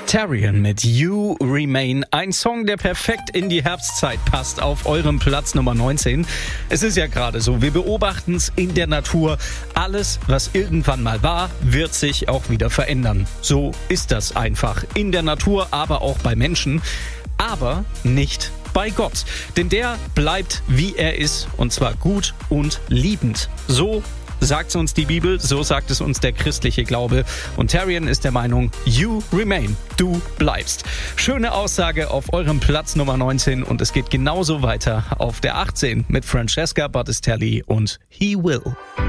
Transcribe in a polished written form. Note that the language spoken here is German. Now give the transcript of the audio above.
Tarian mit You Remain, ein Song, der perfekt in die Herbstzeit passt, auf eurem Platz Nummer 19. Es ist ja gerade so, wir beobachten es in der Natur. Alles, was irgendwann mal war, wird sich auch wieder verändern. So ist das einfach in der Natur, aber auch bei Menschen. Aber nicht bei Gott. Denn der bleibt, wie er ist, und zwar gut und liebend. So sagt es uns die Bibel, so sagt es uns der christliche Glaube. Und Tarian ist der Meinung, you remain, du bleibst. Schöne Aussage auf eurem Platz Nummer 19 und es geht genauso weiter auf der 18 mit Francesca Battistelli und He Will.